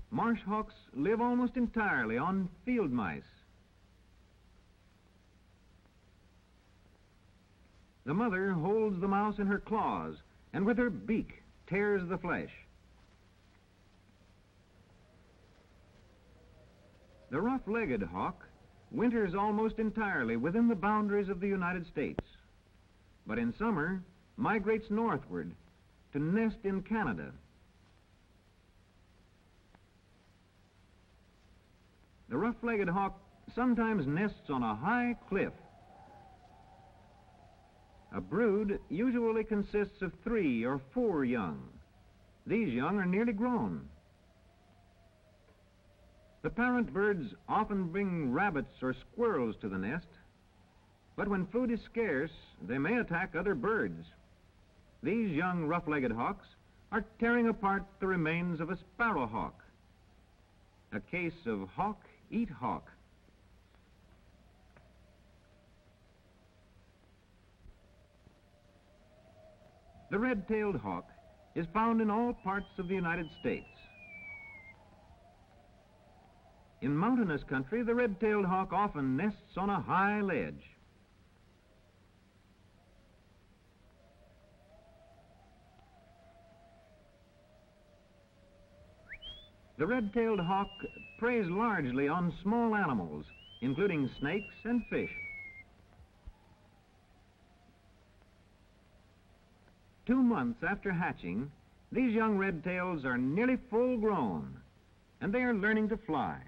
Marsh hawks live almost entirely on field mice. The mother holds the mouse in her claws and with her beak tears the flesh. The rough-legged hawk winters almost entirely within the boundaries of the United States, but in summer migrates northward to nest in Canada. The rough-legged hawk sometimes nests on a high cliff. A brood usually consists of 3 or 4 young. These young are nearly grown. The parent birds often bring rabbits or squirrels to the nest, but when food is scarce, they may attack other birds. These young rough-legged hawks are tearing apart the remains of a sparrowhawk. A case of hawk eat hawk. The red-tailed hawk is found in all parts of the United States. In mountainous country, the red-tailed hawk often nests on a high ledge. The red-tailed hawk preys largely on small animals, including snakes and fish. 2 months after hatching, these young red-tails are nearly full grown, and they are learning to fly.